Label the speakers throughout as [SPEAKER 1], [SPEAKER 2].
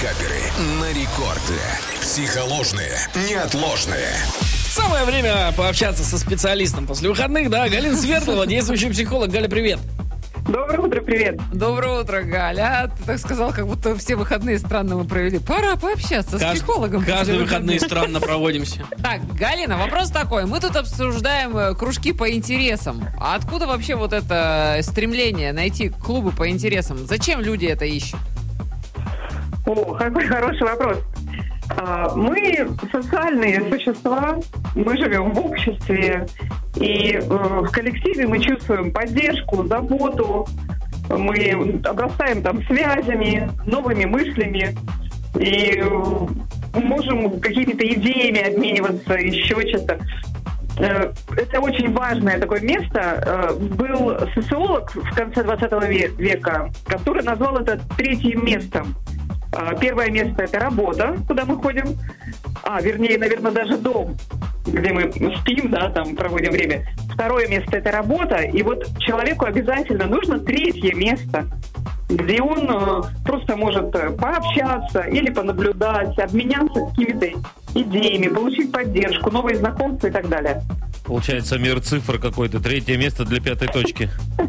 [SPEAKER 1] Вейкаперы на рекорде. Психоложные, неотложные.
[SPEAKER 2] Самое время пообщаться со специалистом после выходных, да? Галина Свердлова, действующий психолог. Галя, привет.
[SPEAKER 3] Доброе утро, привет.
[SPEAKER 4] Доброе утро, Галя. Ты так сказал, как будто все выходные странно мы провели. Пора пообщаться с психологом.
[SPEAKER 2] Каждые выходные странно проводимся.
[SPEAKER 4] Так, Галина, вопрос такой. Мы тут обсуждаем кружки по интересам. А откуда вообще вот это стремление найти клубы по интересам? Зачем люди это ищут?
[SPEAKER 3] О, какой хороший вопрос. Мы социальные существа, мы живем в обществе, и в коллективе мы чувствуем поддержку, заботу, мы обрастаем там связями, новыми мыслями, и можем какими-то идеями обмениваться, еще что-то. Это очень важное такое место. Был социолог в конце 20 века, который назвал это третьим местом. Первое место – это работа, куда мы ходим. Вернее, наверное, даже дом, где мы спим, да, там проводим время. Второе место – это работа. И вот человеку обязательно нужно третье место, где он просто может пообщаться или понаблюдать, обменяться какими-то идеями, получить поддержку, новые знакомства и так далее.
[SPEAKER 5] Получается, мир цифр какой-то. Третье место для пятой точки.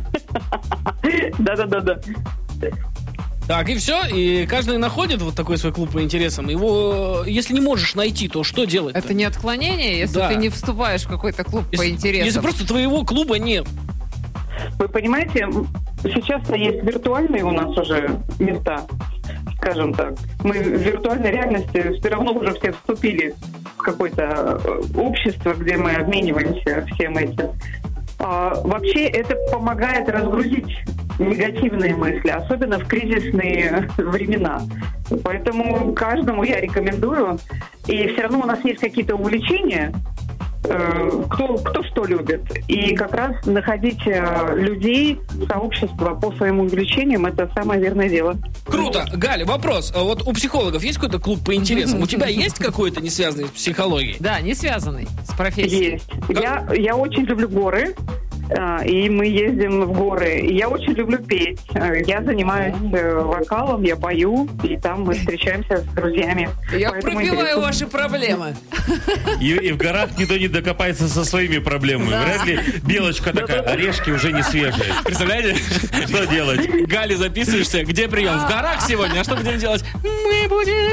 [SPEAKER 3] Да.
[SPEAKER 2] Так, и все, и каждый находит вот такой свой клуб по интересам. Его, если не можешь найти, то что делать?
[SPEAKER 4] Это не отклонение, если ты не вступаешь в какой-то клуб по интересам?
[SPEAKER 2] Если просто твоего клуба нет.
[SPEAKER 3] Вы понимаете, сейчас-то есть виртуальные у нас уже места, скажем так. Мы в виртуальной реальности все равно уже все вступили в какое-то общество, где мы обмениваемся всем этим. Вообще это помогает разгрузить негативные мысли, особенно в кризисные времена. Поэтому каждому я рекомендую. И все равно у нас есть какие-то увлечения, кто что любит. И как раз находить людей, сообщество по своим увлечениям – это самое верное дело.
[SPEAKER 2] Круто. Галя, вопрос. Вот у психологов есть какой-то клуб по интересам? У тебя есть какой-то не связанный с психологией?
[SPEAKER 4] Да, не связанный с профессией.
[SPEAKER 3] Есть. Я очень люблю горы. И мы ездим в горы. И я очень люблю петь. Я занимаюсь вокалом, я пою, и там мы встречаемся с друзьями.
[SPEAKER 4] Я пропиваю ваши проблемы.
[SPEAKER 5] И в горах никто не докопается со своими проблемами.
[SPEAKER 4] Да.
[SPEAKER 5] Вряд ли белочка такая, орешки уже не свежие.
[SPEAKER 2] Представляете?
[SPEAKER 5] Что делать?
[SPEAKER 2] Галя, записываешься. Где прием? В горах сегодня? А что будем делать? Мы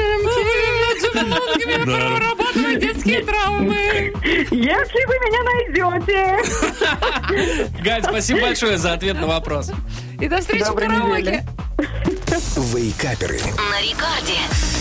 [SPEAKER 2] будем прорабатывать детские травмы.
[SPEAKER 3] Если вы меня найдете.
[SPEAKER 2] Галь, спасибо большое за ответ на вопрос.
[SPEAKER 4] И до встречи в караоке.
[SPEAKER 1] Вейкаперы
[SPEAKER 6] на рекорде.